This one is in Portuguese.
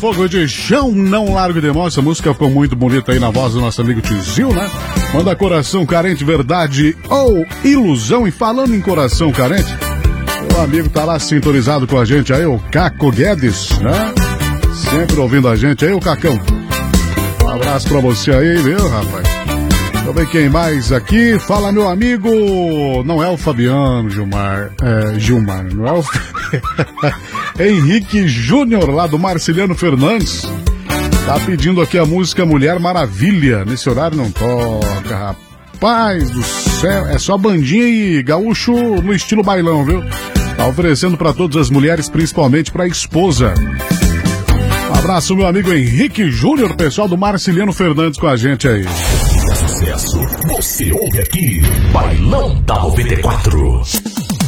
Fogo de Chão, Não Largo de Mão. Essa música ficou muito bonita aí na voz do nosso amigo Tizil, né? Manda Coração Carente, Verdade ou Ilusão. E falando em Coração Carente, o amigo tá lá sintonizado com a gente aí, o Caco Guedes, né? Sempre ouvindo a gente aí, o Cacão. Um abraço pra você aí, viu, rapaz? Deixa eu ver quem mais aqui. Fala, meu amigo. Não é o Fabiano, Gilmar, não é o... Henrique Júnior, lá do Marciliano Fernandes, tá pedindo aqui a música Mulher Maravilha. Nesse horário não toca, rapaz do céu. É só bandinha e gaúcho no estilo bailão, viu? Tá oferecendo pra todas as mulheres, principalmente pra esposa. Um abraço, meu amigo Henrique Júnior, pessoal do Marciliano Fernandes com a gente aí. Sucesso, você ouve aqui, Bailão da 94.